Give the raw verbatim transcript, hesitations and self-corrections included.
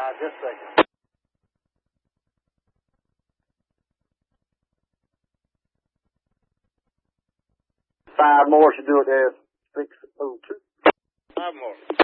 Uh, just a second. Five more should do it there. Six oh two. Five more.